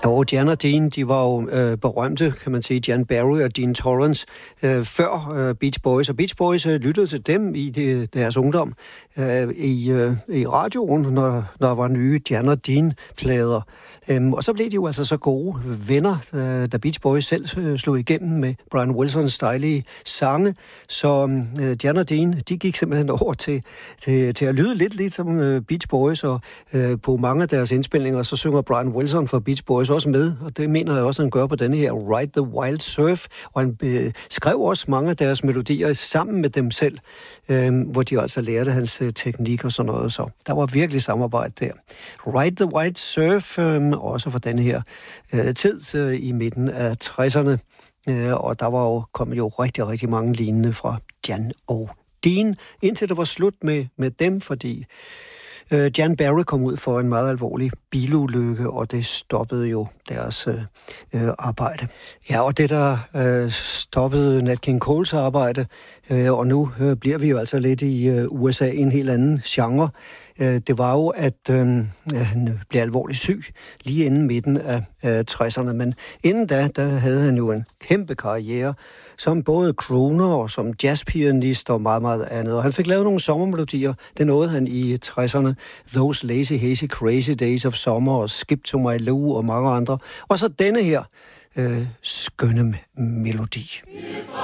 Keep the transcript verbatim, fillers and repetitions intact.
Og Jan og Dean, de var jo øh, berømte, kan man sige, Jan Barry og Dean Torrance, øh, før øh, Beach Boys. Og Beach Boys øh, lyttede til dem i det, deres ungdom øh, i, øh, i radioen, når, når der var nye Jan og Dean-plader. Øhm, og så blev de jo altså så gode venner, øh, da Beach Boys selv øh, slog igennem med Brian Wilsons dejlige sange. Så øh, Jan og Dean, de gik simpelthen over til, til, til at lyde lidt ligesom øh, Beach Boys, og øh, på mange af deres indspilninger, så synger Brian Wilson fra Beach Boys også med, og det mener jeg også, han gør på denne her Ride the Wild Surf, og han øh, skrev også mange af deres melodier sammen med dem selv, øh, hvor de altså lærte hans øh, teknik og sådan noget, så der var virkelig samarbejde der. Ride the Wild Surf, øh, også for denne her øh, tid øh, i midten af tresserne, øh, og der var jo kommet jo rigtig, rigtig mange lignende fra Jan og Dean, indtil det var slut med, med dem, fordi øh, Jan Barry kom ud for en meget alvorlig bilulykke, og det stoppede jo deres øh, øh, arbejde. Ja, og det der øh, stoppede Nat King Coles arbejde, øh, og nu øh, bliver vi jo altså lidt i øh, U S A i en helt anden genre. Øh, det var jo, at øh, han blev alvorligt syg lige inden midten af øh, tresserne, men inden da, der havde han jo en kæmpe karriere som både crooner og som jazzpianist og meget, meget andet. Og han fik lavet nogle sommermelodier. Det nåede han i tresserne. Those Lazy Hazy Crazy Days of Summer og Skip to My Lou og mange andre. Og så denne her øh, skønne melodi.